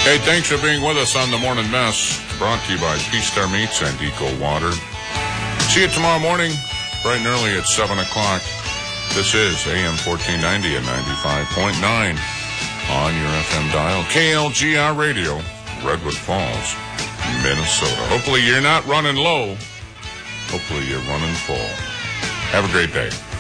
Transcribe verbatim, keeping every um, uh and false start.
Hey, thanks for being with us on The Morning Mess, brought to you by Peace Star Meats and Eco Water. See you tomorrow morning, bright and early at seven o'clock. This is A M fourteen ninety and ninety-five point nine on your F M dial. K L G R Radio, Redwood Falls, Minnesota. Hopefully you're not running low. Hopefully you're running full. Have a great day.